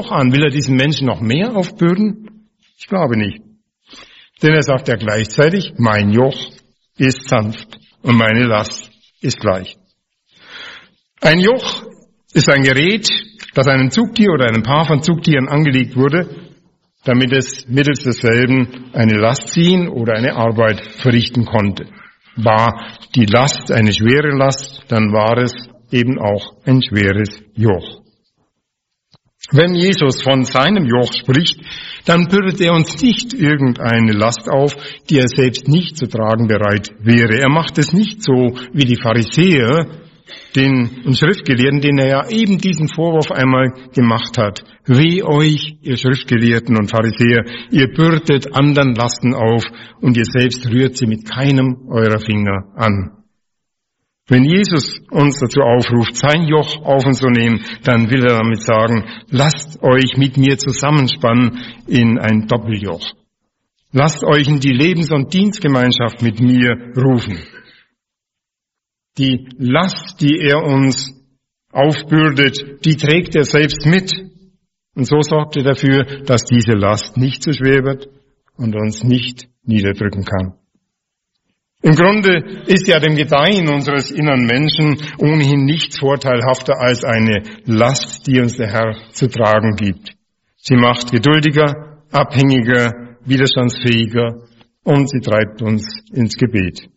Joch an? Will er diesen Menschen noch mehr aufbürden? Ich glaube nicht. Denn er sagt ja gleichzeitig, mein Joch ist sanft und meine Last ist leicht. Ein Joch ist ein Gerät, das einem Zugtier oder einem Paar von Zugtieren angelegt wurde, damit es mittels desselben eine Last ziehen oder eine Arbeit verrichten konnte. War die Last eine schwere Last, dann war es eben auch ein schweres Joch. Wenn Jesus von seinem Joch spricht, dann bürdet er uns nicht irgendeine Last auf, die er selbst nicht zu tragen bereit wäre. Er macht es nicht so wie die Pharisäer, den Schriftgelehrten, denen er ja eben diesen Vorwurf einmal gemacht hat. Weh euch, ihr Schriftgelehrten und Pharisäer, ihr bürdet anderen Lasten auf und ihr selbst rührt sie mit keinem eurer Finger an. Wenn Jesus uns dazu aufruft, sein Joch auf uns zu nehmen, dann will er damit sagen, lasst euch mit mir zusammenspannen in ein Doppeljoch. Lasst euch in die Lebens- und Dienstgemeinschaft mit mir rufen. Die Last, die er uns aufbürdet, die trägt er selbst mit. Und so sorgt er dafür, dass diese Last nicht zu schwer wird und uns nicht niederdrücken kann. Im Grunde ist ja dem Gedeihen unseres inneren Menschen ohnehin nichts vorteilhafter als eine Last, die uns der Herr zu tragen gibt. Sie macht geduldiger, abhängiger, widerstandsfähiger und sie treibt uns ins Gebet.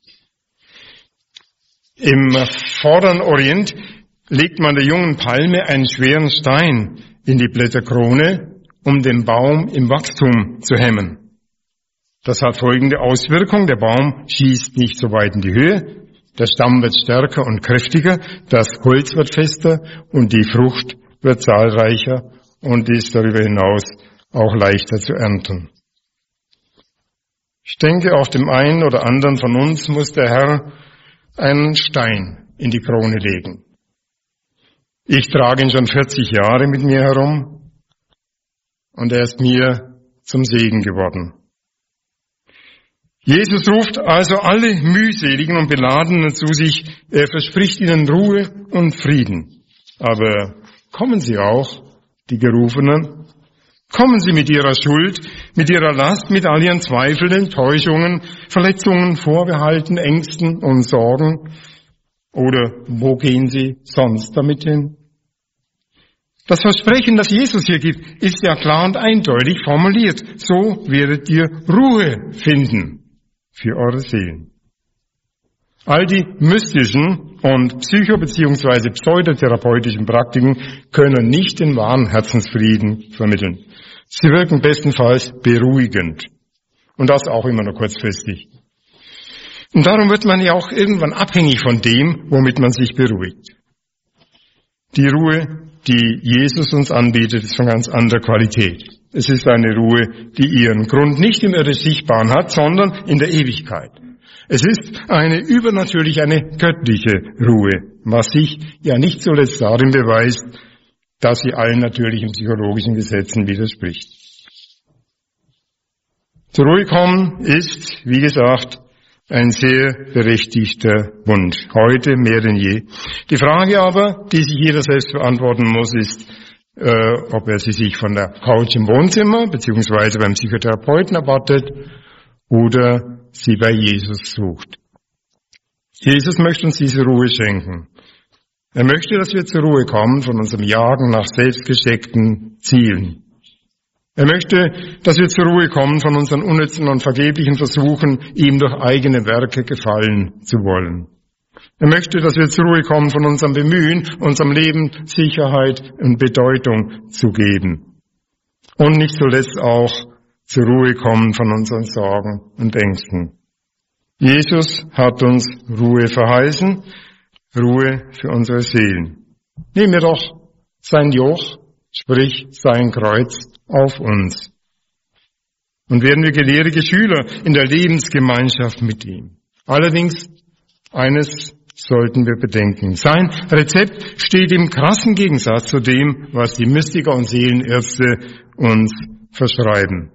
Im Vorderen Orient legt man der jungen Palme einen schweren Stein in die Blätterkrone, um den Baum im Wachstum zu hemmen. Das hat folgende Auswirkung. Der Baum schießt nicht so weit in die Höhe, der Stamm wird stärker und kräftiger, das Holz wird fester und die Frucht wird zahlreicher und ist darüber hinaus auch leichter zu ernten. Ich denke, auf dem einen oder anderen von uns muss der Herr einen Stein in die Krone legen. Ich trage ihn schon 40 Jahre mit mir herum und er ist mir zum Segen geworden. Jesus ruft also alle mühseligen und Beladenen zu sich. Er verspricht ihnen Ruhe und Frieden. Aber kommen sie auch, die Gerufenen? Kommen sie mit ihrer Schuld, mit ihrer Last, mit all ihren Zweifeln, Enttäuschungen, Verletzungen, Vorbehalten, Ängsten und Sorgen? Oder wo gehen sie sonst damit hin? Das Versprechen, das Jesus hier gibt, ist ja klar und eindeutig formuliert. So werdet ihr Ruhe finden für eure Seelen. All die mystischen und psycho- bzw. pseudotherapeutischen Praktiken können nicht den wahren Herzensfrieden vermitteln. Sie wirken bestenfalls beruhigend. Und das auch immer nur kurzfristig. Und darum wird man ja auch irgendwann abhängig von dem, womit man sich beruhigt. Die Ruhe, die Jesus uns anbietet, ist von ganz anderer Qualität. Es ist eine Ruhe, die ihren Grund nicht im irdisch Sichtbaren hat, sondern in der Ewigkeit. Es ist eine übernatürliche, eine göttliche Ruhe, was sich ja nicht zuletzt darin beweist, dass sie allen natürlichen psychologischen Gesetzen widerspricht. Zur Ruhe kommen ist, wie gesagt, ein sehr berechtigter Wunsch, heute mehr denn je. Die Frage aber, die sich jeder selbst beantworten muss, ist, ob er sie sich von der Couch im Wohnzimmer beziehungsweise beim Psychotherapeuten erwartet oder sie bei Jesus sucht. Jesus möchte uns diese Ruhe schenken. Er möchte, dass wir zur Ruhe kommen von unserem Jagen nach selbstgesteckten Zielen. Er möchte, dass wir zur Ruhe kommen von unseren unnützen und vergeblichen Versuchen, ihm durch eigene Werke gefallen zu wollen. Er möchte, dass wir zur Ruhe kommen von unserem Bemühen, unserem Leben Sicherheit und Bedeutung zu geben. Und nicht zuletzt auch zur Ruhe kommen von unseren Sorgen und Ängsten. Jesus hat uns Ruhe verheißen, Ruhe für unsere Seelen. Nehmen wir doch sein Joch, sprich sein Kreuz, auf uns. Und werden wir gelehrige Schüler in der Lebensgemeinschaft mit ihm. Allerdings, eines sollten wir bedenken. Sein Rezept steht im krassen Gegensatz zu dem, was die Mystiker und Seelenärzte uns verschreiben.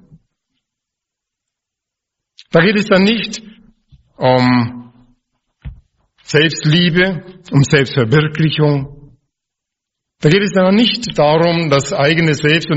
Da geht es dann nicht um Selbstliebe, um Selbstverwirklichung. Da geht es dann nicht darum, das eigene Selbst